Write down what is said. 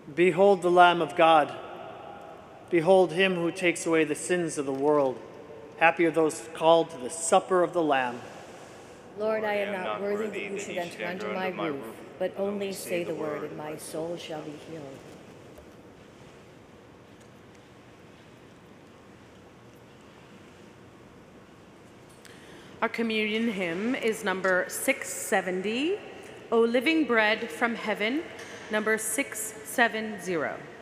Behold the Lamb of God. Behold him who takes away the sins of the world. Happy are those called to the supper of the Lamb. Lord, I am not worthy that you should enter under my roof, but only say the word, and my soul shall be healed. Our communion hymn is number 670, O Living Bread from Heaven, number 670.